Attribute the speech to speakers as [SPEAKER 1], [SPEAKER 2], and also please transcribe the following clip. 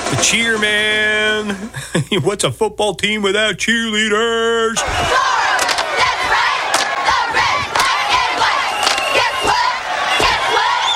[SPEAKER 1] The cheer, man. What's a football team without cheerleaders?